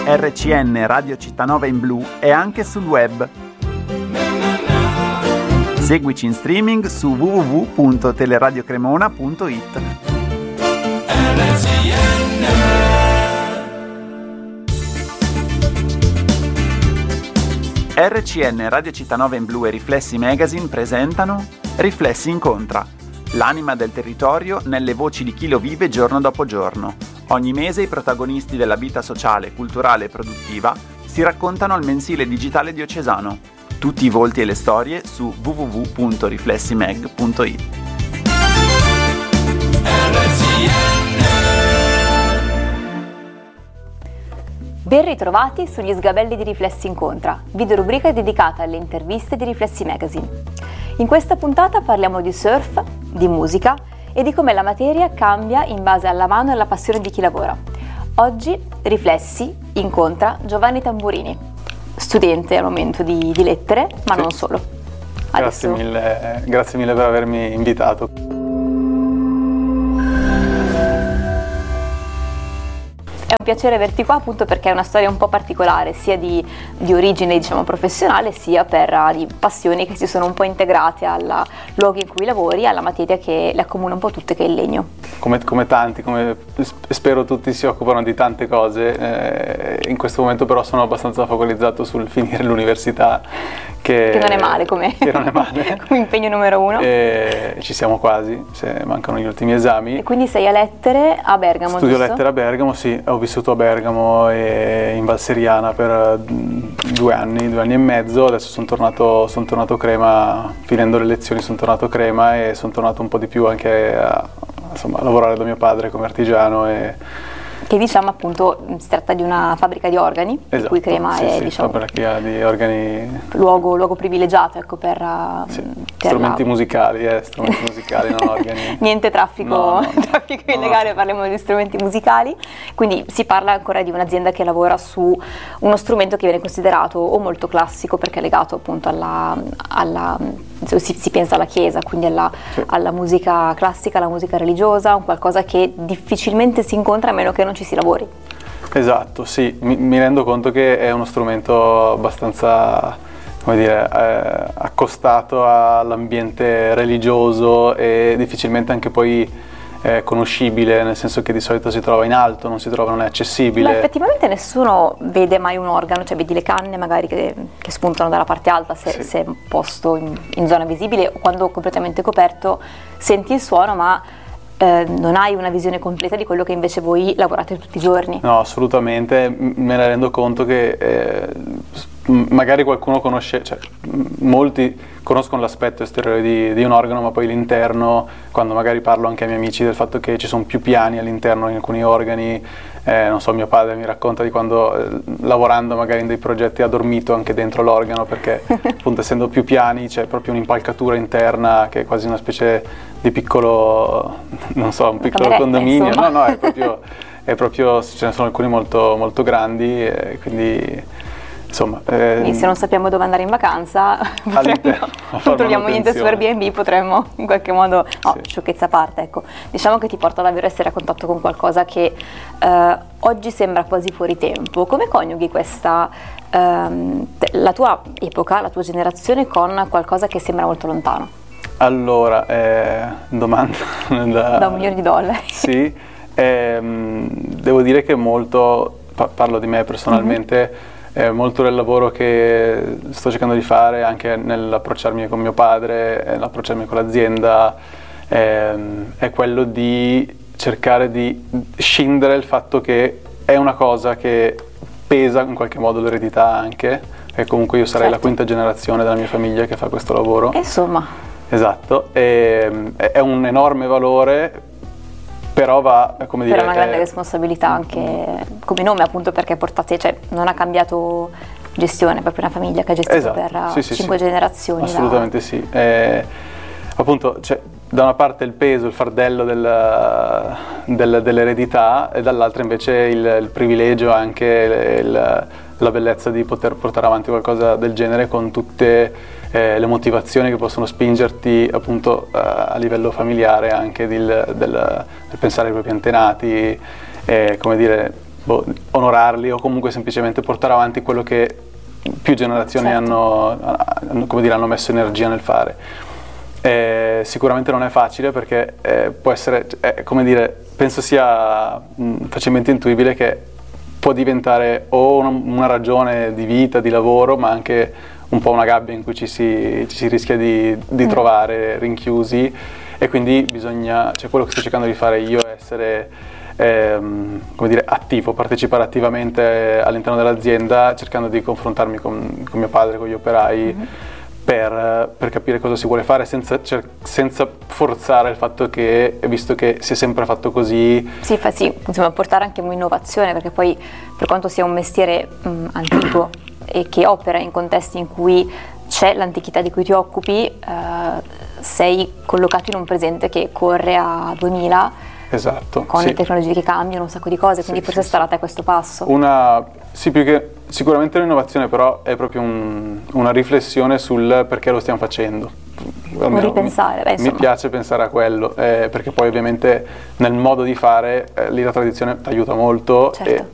RCN Radio Cittanova in blu è anche sul web. Seguici in streaming su www.teleradiocremona.it. RCN Radio Cittanova in blu e Riflessi Magazine presentano Riflessi Incontra, l'anima del territorio nelle voci di chi lo vive giorno dopo giorno. Ogni mese i protagonisti della vita sociale, culturale e produttiva si raccontano al mensile digitale diocesano. Tutti i volti e le storie su www.riflessimag.it. Ben ritrovati sugli sgabelli di Riflessi Incontra, video rubrica dedicata alle interviste di Riflessi Magazine. In questa puntata parliamo di surf, di musica e di come la materia cambia in base alla mano e alla passione di chi lavora. Oggi Riflessi incontra Giovanni Tamburini, studente al momento di lettere, ma sì, non solo. Grazie mille per avermi invitato. È un piacere averti qua appunto perché è una storia un po' particolare, sia di origine diciamo professionale, sia per di passioni che si sono un po' integrate al luogo in cui lavori, alla materia che le accomuna un po' tutte, che è il legno. Come tanti, come spero tutti si occupano di tante cose, in questo momento però sono abbastanza focalizzato sul finire l'università. Che non è male come impegno numero uno. Ci siamo quasi, se mancano gli ultimi esami. E quindi sei a lettere a Bergamo, Studio giusto? lettere a Bergamo, sì. Ho vissuto a Bergamo e in Val Seriana per 2 anni e mezzo. Adesso sono tornato a Crema, finendo le lezioni sono tornato a Crema e sono tornato un po' di più anche a lavorare da mio padre come artigiano. Che diciamo appunto si tratta di una fabbrica di organi, esatto, di cui Crema sì, è diciamo fabbrica di organi, luogo privilegiato, ecco, per strumenti musicali, non organi. Niente traffico, no. Traffico illegale, parliamo di strumenti musicali. Quindi si parla ancora di un'azienda che lavora su uno strumento che viene considerato o molto classico perché è legato appunto si pensa alla chiesa, quindi alla musica classica, alla musica religiosa, un qualcosa che difficilmente si incontra a meno che non ci si lavori. Esatto, sì, mi rendo conto che è uno strumento abbastanza, accostato all'ambiente religioso e difficilmente anche poi conoscibile, nel senso che di solito si trova in alto, non è accessibile. Ma effettivamente nessuno vede mai un organo, cioè vedi le canne magari che spuntano dalla parte alta se è posto in zona visibile, o quando completamente coperto senti il suono, ma non hai una visione completa di quello che invece voi lavorate tutti i giorni. No, assolutamente, me ne rendo conto che magari qualcuno conosce, molti conoscono l'aspetto esteriore di un organo, ma poi l'interno, quando magari parlo anche ai miei amici del fatto che ci sono più piani all'interno in alcuni organi, mio padre mi racconta di quando lavorando magari in dei progetti ha dormito anche dentro l'organo, perché appunto essendo più piani c'è proprio un'impalcatura interna che è quasi una specie di piccolo, un piccolo condominio. Insomma. No, è proprio, ce ne sono alcuni molto, molto grandi, quindi insomma, quindi se non sappiamo dove andare in vacanza, non troviamo niente su Airbnb, potremmo in qualche modo, sciocchezza a parte, ecco, diciamo che ti porta davvero a essere a contatto con qualcosa che oggi sembra quasi fuori tempo. Come coniughi questa, la tua epoca, la tua generazione con qualcosa che sembra molto lontano? Allora, domanda da $1 milione. Sì, devo dire che molto, parlo di me personalmente, molto del lavoro che sto cercando di fare anche nell'approcciarmi con mio padre, nell'approcciarmi con l'azienda, è quello di cercare di scindere il fatto che è una cosa che pesa in qualche modo l'eredità anche, e comunque io sarei la quinta generazione della mia famiglia che fa questo lavoro. Insomma. Esatto, è un enorme valore, però va, come dire... Però è una grande responsabilità anche come nome, appunto, perché portate, non ha cambiato gestione, è proprio una famiglia che ha gestito per 5 generazioni. Assolutamente sì. Appunto, da una parte il peso, il fardello dell'eredità, e dall'altra invece il privilegio, anche la bellezza di poter portare avanti qualcosa del genere con tutte le motivazioni che possono spingerti appunto a livello familiare, anche del pensare ai propri antenati, come dire, onorarli o comunque semplicemente portare avanti quello che più generazioni hanno messo energia nel fare. Sicuramente non è facile perché può essere, penso sia facilmente intuibile che può diventare o una ragione di vita, di lavoro, ma anche un po' una gabbia in cui ci si rischia di trovare rinchiusi, e quindi quello che sto cercando di fare io è essere attivo, partecipare attivamente all'interno dell'azienda, cercando di confrontarmi con mio padre, con gli operai, per capire cosa si vuole fare senza forzare il fatto che, visto che si è sempre fatto così. Sì, insomma, portare anche un'innovazione, perché poi per quanto sia un mestiere antico e che opera in contesti in cui c'è l'antichità di cui ti occupi, sei collocato in un presente che corre a 2000, esatto, con le tecnologie che cambiano, un sacco di cose, quindi forse starà a te questo passo. Più che sicuramente un'innovazione, però è proprio una riflessione sul perché lo stiamo facendo. Un ripensare, mi piace pensare a quello, perché poi ovviamente nel modo di fare lì la tradizione ti aiuta molto, certo.